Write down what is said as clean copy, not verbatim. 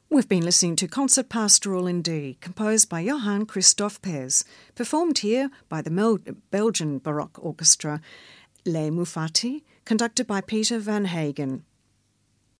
We've been listening to Concert Pastoral in D, composed by Johann Christoph Pez, performed here by the Belgian Baroque Orchestra Les Mufati, conducted by Peter Van Hagen.